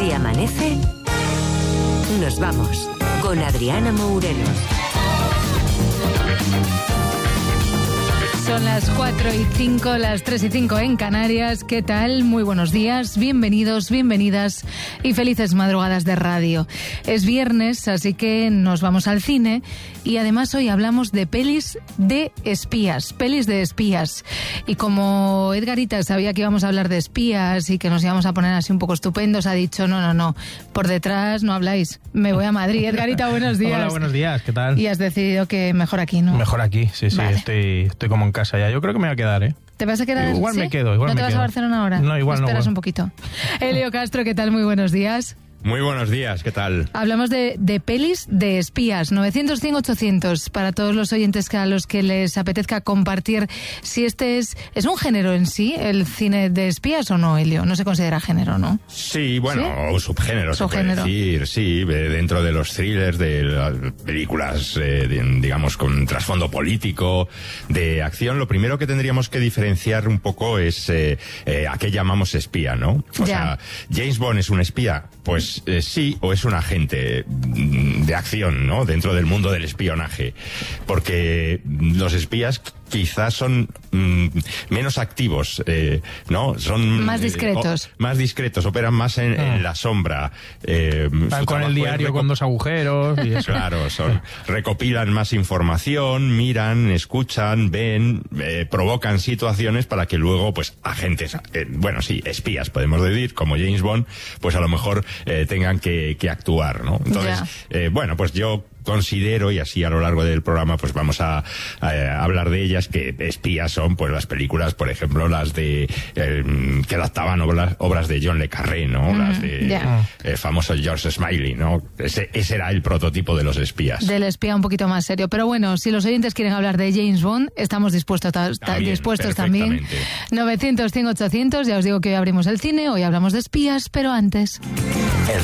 Si amanece, nos vamos con Adriana Mourelos. Son las 4:05, las 3:05 en Canarias. ¿Qué tal? Muy buenos días, bienvenidos, bienvenidas y felices madrugadas de radio. Es viernes, así que nos vamos al cine y además hoy hablamos de pelis de espías. Y como Edgarita sabía que íbamos a hablar de espías y que nos íbamos a poner así un poco estupendos, ha dicho no, por detrás no habláis, me voy a Madrid. Edgarita, buenos días. Hola, buenos días, ¿qué tal? Y has decidido que mejor aquí, ¿no? Mejor aquí, sí, Vale. estoy como en casa ya. Yo creo que me voy a quedar, ¿eh? ¿Te vas a quedar? Igual ¿sí? me quedo, ¿No te vas a Barcelona ahora? No, igual no. Esperas Bueno. un poquito. Elio Castro, ¿qué tal? Muy buenos días. Muy buenos días, ¿qué tal? Hablamos de pelis de espías. 900-100-800 para todos los oyentes que a los que les apetezca compartir si este es un género en sí, el cine de espías o no, Elio. No se considera género, ¿no? Sí, bueno, ¿Sí? o subgénero, Subgénero. se puede decir, sí, dentro de los thrillers, de las películas, digamos, con trasfondo político, de acción, lo primero que tendríamos que diferenciar un poco es a qué llamamos espía, ¿no? O sea, James Bond es un espía, pues sí, o es un agente de acción, ¿no? Dentro del mundo del espionaje. Porque los espías quizás son menos activos, ¿no? Son más discretos. Más discretos, operan más en la sombra. Van con el diario con dos agujeros y eso. Claro, recopilan más información, miran, escuchan, ven, provocan situaciones para que luego, pues, agentes, espías, podemos decir, como James Bond, pues a lo mejor tengan que actuar, ¿no? Entonces, pues yo considero, y así a lo largo del programa pues vamos a hablar de ellas, que espías son pues las películas, por ejemplo, las de que adaptaban obras de John le Carré, ¿no? Las de famoso George Smiley, ¿no? Ese era el prototipo de los espías. Del espía un poquito más serio. Pero bueno, si los oyentes quieren hablar de James Bond, estamos dispuestos también. 900-100-800, ya os digo que hoy abrimos el cine, hoy hablamos de espías, pero antes...